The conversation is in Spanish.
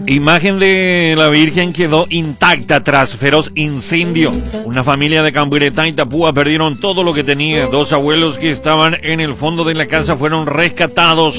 Imagen de la Virgen quedó intacta tras feroz incendio. Una familia de Camburetá y Itapúa perdieron todo lo que tenía. Dos abuelos que estaban en el fondo de la casa fueron rescatados.